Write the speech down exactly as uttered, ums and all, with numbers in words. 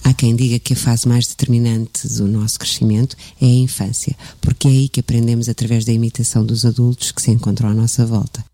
Há quem diga que a fase mais determinante do nosso crescimento é a infância, porque é aí que aprendemos através da imitação dos adultos que se encontram à nossa volta.